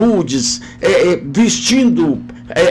vestindo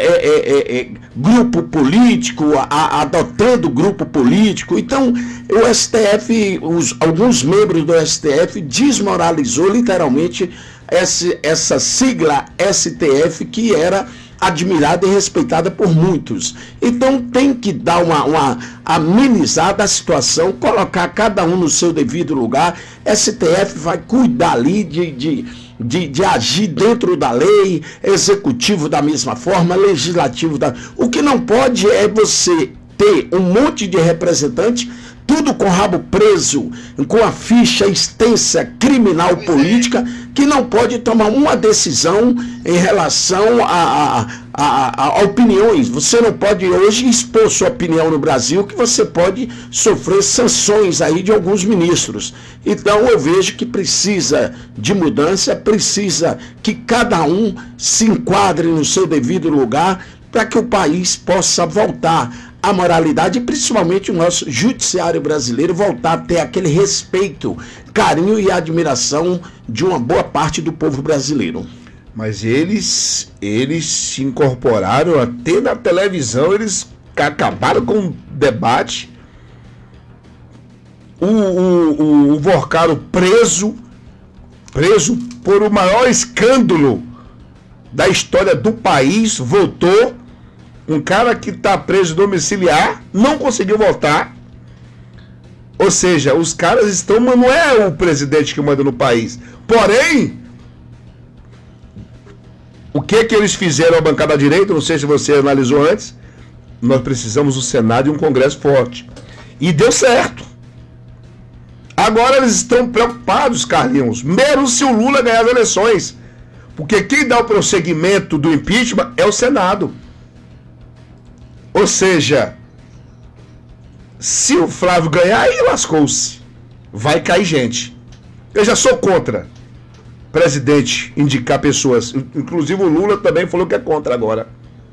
grupo político, adotando grupo político. Então, o STF, alguns membros do STF desmoralizou literalmente essa sigla STF, que era admirada e respeitada por muitos. Então tem que dar uma amenizada a situação, colocar cada um no seu devido lugar. STF vai cuidar ali de agir dentro da lei, executivo da mesma forma, legislativo da... O que não pode é você ter um monte de representante, tudo com rabo preso, com a ficha extensa criminal política, que não pode tomar uma decisão em relação a opiniões. Você não pode hoje expor sua opinião no Brasil, que você pode sofrer sanções aí de alguns ministros. Então eu vejo que precisa de mudança, precisa que cada um se enquadre no seu devido lugar, para que o país possa voltar à moralidade e principalmente o nosso judiciário brasileiro voltar a ter aquele respeito, carinho e admiração de uma boa parte do povo brasileiro. Mas eles se incorporaram até na televisão, eles acabaram com o debate. O Vorcaro preso por o maior escândalo da história do país, voltou. Um cara que está preso domiciliar não conseguiu voltar. Ou seja, os caras estão... Não é o presidente que manda no país. Porém, o que eles fizeram à bancada direita, não sei se você analisou antes, nós precisamos do Senado e um Congresso forte. E deu certo. Agora eles estão preocupados, Carlinhos, mesmo se o Lula ganhar as eleições. Porque quem dá o prosseguimento do impeachment é o Senado. Ou seja, se o Flávio ganhar, aí lascou-se. Vai cair gente. Eu já sou contra presidente indicar pessoas. Inclusive o Lula também falou que é contra agora.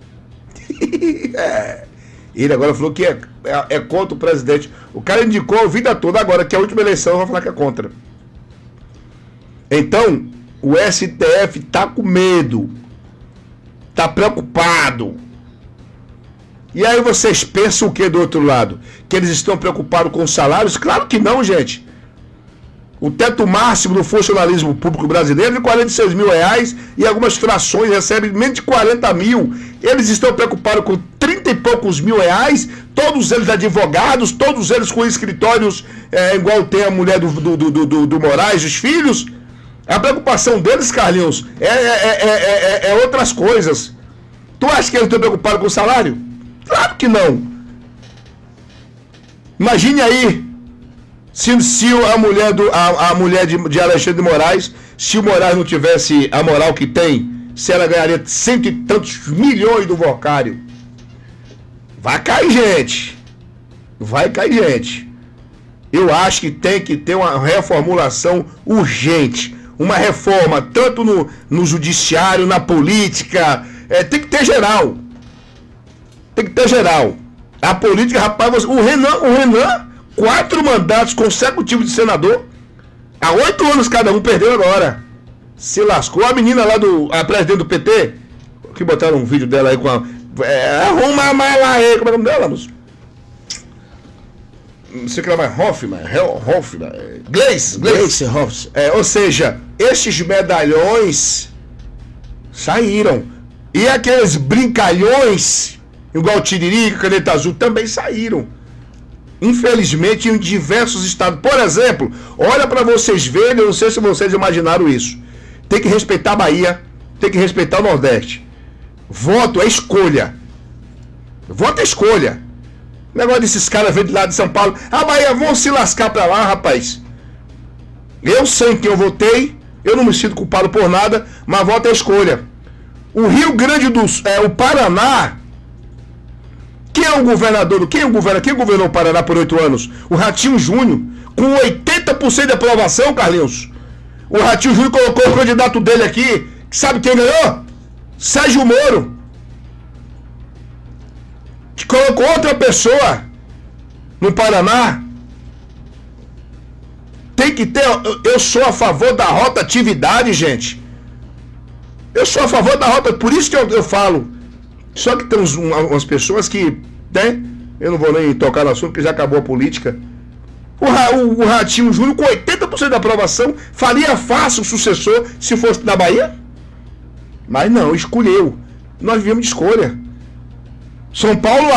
Ele agora falou que é contra o presidente. O cara indicou a vida toda, agora que é a última eleição vai falar que é contra. Então, o STF tá com medo. Tá preocupado. E aí vocês pensam o que do outro lado? Que eles estão preocupados com os salários? Claro que não, gente. O teto máximo do funcionalismo público brasileiro é de R$46 mil e algumas frações recebem menos de 40 mil. Eles estão preocupados com 30 e poucos mil reais, todos eles advogados, todos eles com escritórios igual tem a mulher do Moraes, os filhos. A preocupação deles, Carlinhos, é outras coisas. Tu acha que eles estão preocupados com o salário? Claro que não. Imagine aí se a mulher de Alexandre de Moraes, se o Moraes não tivesse a moral que tem, se ela ganharia cento e tantos milhões do Vorcário. Vai cair gente. Vai cair gente. Eu acho que tem que ter uma reformulação urgente. Uma reforma tanto no judiciário, na política. Tem que ter geral. Tem que ter geral. A política, rapaz, o Renan, 4 mandatos consecutivos de senador, há 8 anos cada um, perdeu agora. Se lascou. A menina lá a presidente do PT, que botaram um vídeo dela aí com a... arruma mais lá aí, como é o nome dela, moço? Não sei o que ela vai, Hoffmann, Gleice Hoffmann. Ou seja, esses medalhões saíram. E aqueles brincalhões... igual Tiririca, Caneta Azul, também saíram. Infelizmente, em diversos estados. Por exemplo, olha para vocês verem, eu não sei se vocês imaginaram isso. Tem que respeitar a Bahia, tem que respeitar o Nordeste. Voto é escolha. Voto é escolha. O negócio desses caras vêm de lá de São Paulo. A Bahia, vão se lascar pra lá, rapaz. Eu sei em quem eu votei, eu não me sinto culpado por nada, mas voto é escolha. O Rio Grande do Sul, o Paraná... Quem governou o Paraná por 8 anos? O Ratinho Júnior, com 80% de aprovação, Carlinhos. O Ratinho Júnior colocou o candidato dele aqui. Sabe quem ganhou? Sérgio Moro. Que colocou outra pessoa no Paraná. Tem que ter... Eu sou a favor da rotatividade, gente. Eu sou a favor da rota, por isso que eu falo. Só que tem umas pessoas que, né? Eu não vou nem tocar no assunto, porque já acabou a política. O Ratinho Júnior, com 80% da aprovação, faria fácil o sucessor se fosse da Bahia? Mas não, escolheu. Nós vivemos de escolha. São Paulo,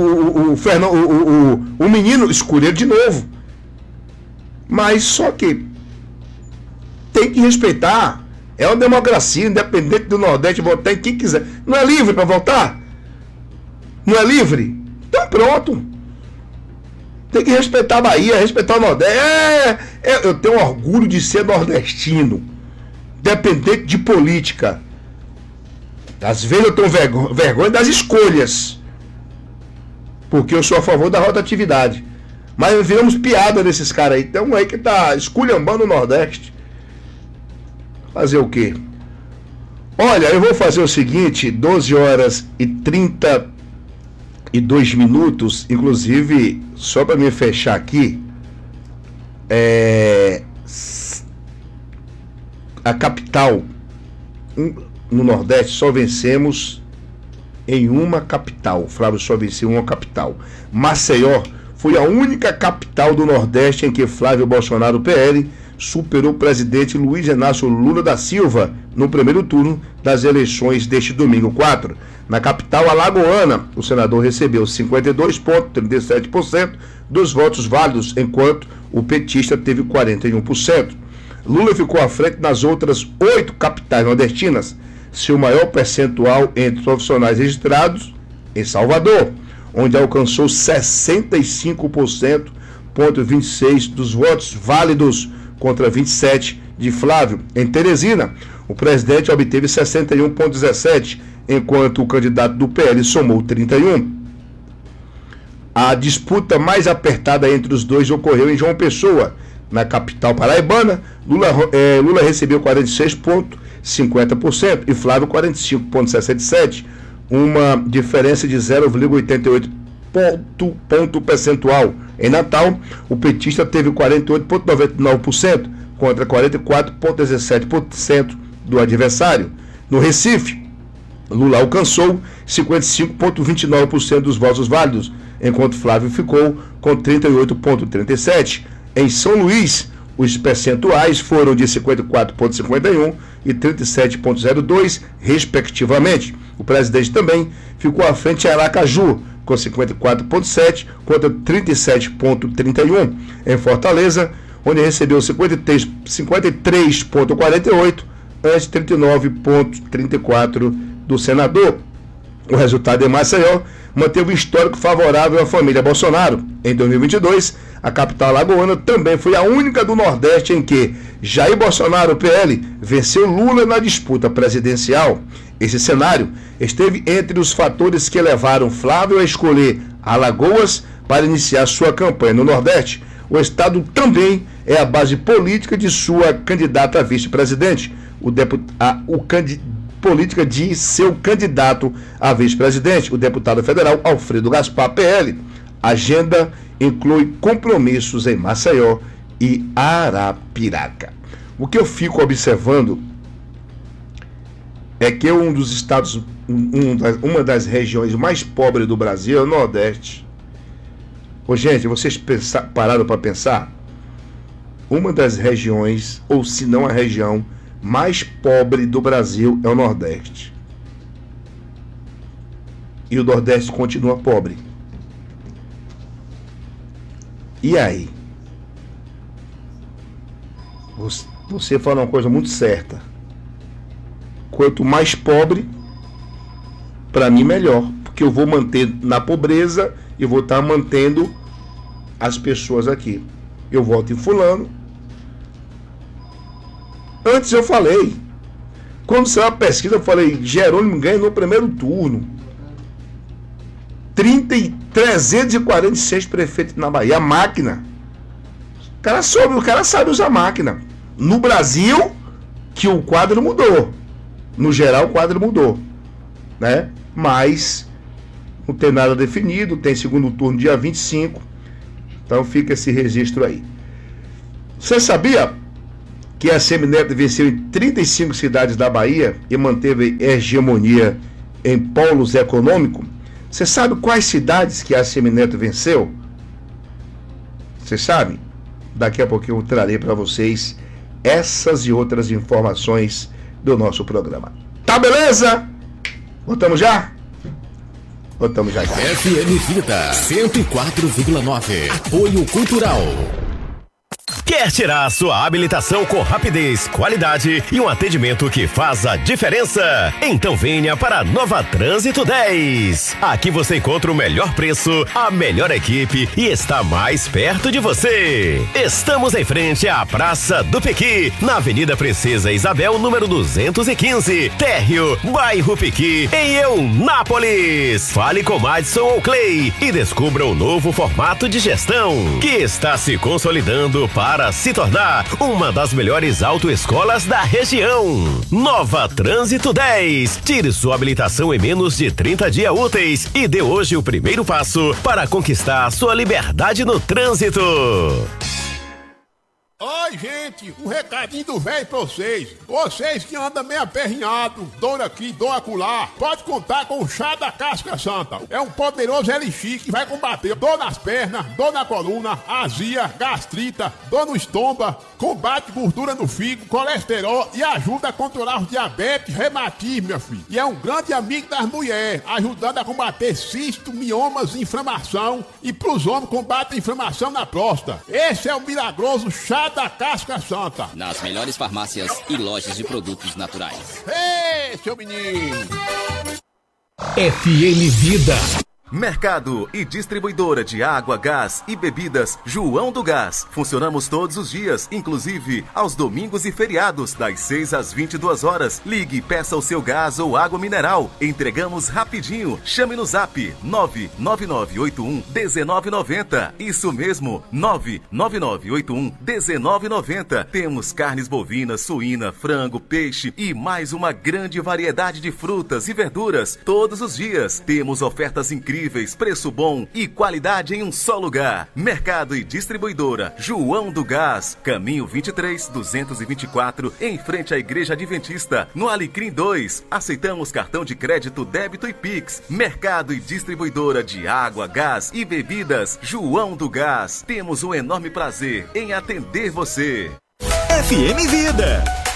o menino escolheu de novo. Mas só que tem que respeitar. É uma democracia, independente do Nordeste, votar em quem quiser. Não é livre para votar? Não é livre? Então pronto. Tem que respeitar a Bahia, respeitar o Nordeste. Eu tenho orgulho de ser nordestino, independente de política. Às vezes eu tenho vergonha das escolhas, porque eu sou a favor da rotatividade. Mas viramos piada desses caras aí. Tem um aí que tá esculhambando o Nordeste. Fazer o quê? Olha, eu vou fazer o seguinte, 12 horas e 32 minutos, inclusive, só para me fechar aqui, a capital, no Nordeste, só vencemos em uma capital. Flávio só venceu em uma capital. Maceió foi a única capital do Nordeste em que Flávio Bolsonaro, PL, superou o presidente Luiz Inácio Lula da Silva no primeiro turno das eleições deste domingo 4. Na capital alagoana, o senador recebeu 52,37% dos votos válidos, enquanto o petista teve 41%. Lula ficou à frente nas outras 8 capitais nordestinas, seu maior percentual entre profissionais registrados em Salvador, onde alcançou 65,26% dos votos válidos, contra 27% de Flávio. Em Teresina, o presidente obteve 61,17%, enquanto o candidato do PL somou 31%. A disputa mais apertada entre os dois ocorreu em João Pessoa. Na capital paraibana, Lula recebeu 46,50% e Flávio 45,67%, uma diferença de 0,88 ponto percentual. Em Natal, o petista teve 48,99% contra 44,17% do adversário. No Recife, Lula alcançou 55,29% dos votos válidos, enquanto Flávio ficou com 38,37%. Em São Luís, os percentuais foram de 54,51% e 37,02%, respectivamente. O presidente também ficou à frente em Aracaju, com 54,7% contra 37,31%. Em Fortaleza, onde recebeu 53,48%, antes 39,34% do senador. O resultado em Maceió manteve um histórico favorável à família Bolsonaro. Em 2022, a capital alagoana também foi a única do Nordeste em que Jair Bolsonaro, PL, venceu Lula na disputa presidencial. Esse cenário esteve entre os fatores que levaram Flávio a escolher Alagoas para iniciar sua campanha no Nordeste. O estado também é a base política de sua candidata a vice-presidente. Política de seu candidato a vice-presidente, o deputado federal Alfredo Gaspar, PL. A agenda inclui compromissos em Maceió e Arapiraca. O que eu fico observando é que um dos estados, uma das regiões mais pobres do Brasil é o Nordeste. Ô, gente, vocês pararam para pensar? Uma das regiões, ou se não a região mais pobre do Brasil é o Nordeste. E o Nordeste continua pobre. E aí? Você fala uma coisa muito certa. Quanto mais pobre, para mim melhor, porque eu vou manter na pobreza e vou estar mantendo as pessoas aqui. Eu voto em fulano. Antes eu falei, quando saiu a pesquisa, eu falei, Jerônimo ganha no primeiro turno. 346 prefeitos na Bahia, a máquina. O cara sabe usar a máquina. No Brasil, que o quadro mudou. No geral, o quadro mudou, né? Mas não tem nada definido, tem segundo turno dia 25. Então fica esse registro aí. Você sabia que a Semineto venceu em 35 cidades da Bahia e manteve hegemonia em polos econômicos. Você sabe quais cidades que a Semineto venceu? Você sabe? Daqui a pouco eu trarei para vocês essas e outras informações do nosso programa. Tá beleza? Voltamos já? Voltamos já. FM Vida 104,9. Apoio Cultural. Quer tirar a sua habilitação com rapidez, qualidade e um atendimento que faz a diferença? Então venha para a Nova Trânsito 10. Aqui você encontra o melhor preço, a melhor equipe e está mais perto de você. Estamos em frente à Praça do Pequi, na Avenida Princesa Isabel, número 215, Térreo, bairro Pequi, em Eunápolis. Fale com Madison ou Clay e descubra o novo formato de gestão que está se consolidando para se tornar uma das melhores autoescolas da região. Nova Trânsito 10. Tire sua habilitação em menos de 30 dias úteis e dê hoje o primeiro passo para conquistar sua liberdade no trânsito. Oi, gente, um recadinho do velho pra vocês. Vocês que andam meio aperrinhado, dor aqui, dor acolá, pode contar com o chá da casca santa. É um poderoso elixir que vai combater dor nas pernas, dor na coluna, azia, gastrita, dor no estômago, combate gordura no fígado, colesterol e ajuda a controlar os diabetes, reumatismo, meu filho. E é um grande amigo das mulheres, ajudando a combater cisto, miomas, inflamação e pros homens combate a inflamação na próstata. Esse é o milagroso chá da casca santa. Nas melhores farmácias e lojas de produtos naturais. Ei, seu menino! FM Vida. Mercado e distribuidora de água, gás e bebidas João do Gás. Funcionamos todos os dias, inclusive aos domingos e feriados, das 6 às 22 horas. Ligue e peça o seu gás ou água mineral. Entregamos rapidinho. Chame no zap 99981-1990. Isso mesmo, 99981-1990. Temos carnes bovinas, suína, frango, peixe e mais uma grande variedade de frutas e verduras todos os dias. Temos ofertas incríveis, preço bom e qualidade em um só lugar. Mercado e distribuidora João do Gás, caminho 23-224, em frente à Igreja Adventista, no Alecrim 2. Aceitamos cartão de crédito, débito e Pix. Mercado e distribuidora de água, gás e bebidas João do Gás. Temos um enorme prazer em atender você. FM Vida.